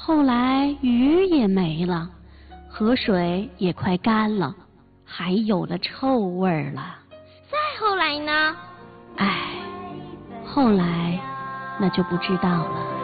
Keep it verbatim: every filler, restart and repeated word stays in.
后来鱼也没了，河水也快干了，还有了臭味儿了。 再后来呢？ 唉，后来那就不知道了。